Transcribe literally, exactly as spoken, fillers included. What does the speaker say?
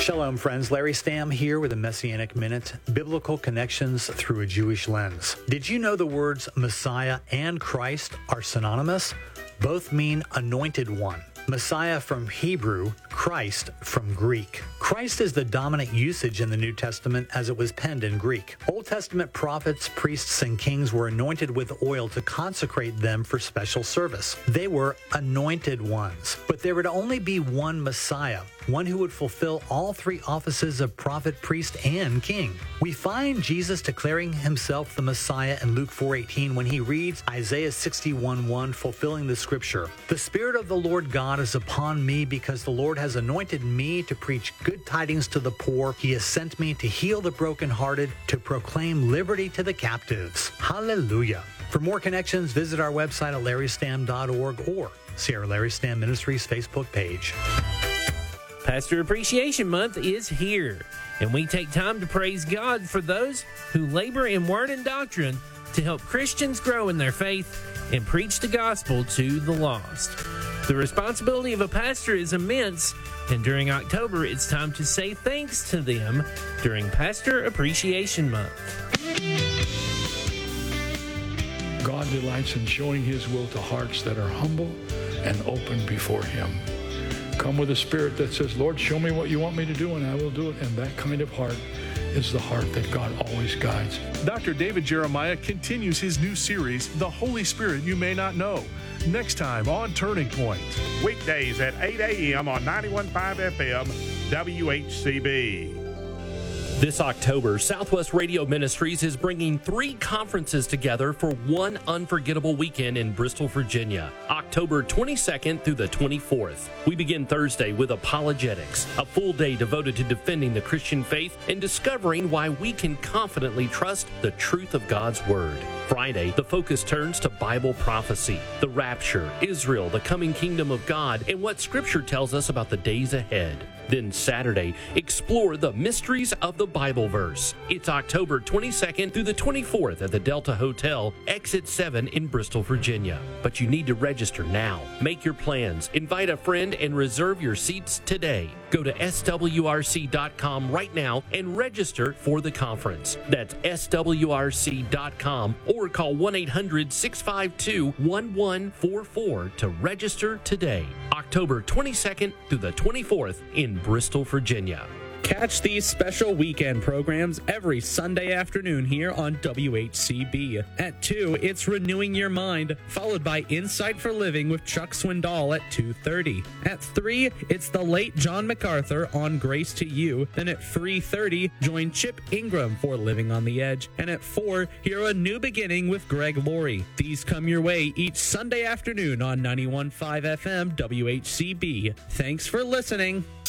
Shalom, friends. Larry Stamm here with a Messianic Minute, biblical connections through a Jewish lens. Did you know the words Messiah and Christ are synonymous? Both mean anointed one. Messiah from Hebrew, Christ from Greek. Christ is the dominant usage in the New Testament as it was penned in Greek. Old Testament prophets, priests, and kings were anointed with oil to consecrate them for special service. They were anointed ones. But there would only be one Messiah, one who would fulfill all three offices of prophet, priest, and king. We find Jesus declaring himself the Messiah in Luke four eighteen when he reads Isaiah sixty-one one, fulfilling the scripture. The Spirit of the Lord God is upon me because the Lord has anointed me to preach good tidings to the poor. He has sent me to heal the brokenhearted, to proclaim liberty to the captives. Hallelujah. For more connections, visit our website at larry stam dot org or see our Larry Stamm Ministries Facebook page. Pastor Appreciation Month is here, and we take time to praise God for those who labor in word and doctrine to help Christians grow in their faith and preach the gospel to the lost. The responsibility of a pastor is immense, and during October, it's time to say thanks to them during Pastor Appreciation Month. God delights in showing His will to hearts that are humble and open before Him. Come with a spirit that says, Lord, show me what you want me to do, and I will do it. And that kind of heart is the heart that God always guides. Doctor David Jeremiah continues his new series, The Holy Spirit You May Not Know, next time on Turning Point. Weekdays at eight a.m. on ninety-one point five F M, W H C B. This October, Southwest Radio Ministries is bringing three conferences together for one unforgettable weekend in Bristol, Virginia, October twenty-second through the twenty-fourth. We begin Thursday with Apologetics, a full day devoted to defending the Christian faith and discovering why we can confidently trust the truth of God's Word. Friday, the focus turns to Bible prophecy, the rapture, Israel, the coming kingdom of God, and what Scripture tells us about the days ahead. Then Saturday, explore the mysteries of the Bible verse. It's October twenty-second through the twenty-fourth at the Delta Hotel, Exit seven in Bristol, Virginia. But you need to register now. Make your plans, invite a friend, and reserve your seats today. Go to S W R C dot com right now and register for the conference. That's S W R C dot com or call one eight hundred six five two one one four four to register today. October twenty-second through the twenty-fourth in Bristol, Virginia. Catch these special weekend programs every Sunday afternoon here on W H C B. At two, it's Renewing Your Mind, followed by Insight for Living with Chuck Swindoll at two thirty. At three, it's the late John MacArthur on Grace to You. Then at three thirty, join Chip Ingram for Living on the Edge. And at four, hear A New Beginning with Greg Laurie. These come your way each Sunday afternoon on ninety-one point five F M W H C B. Thanks for listening.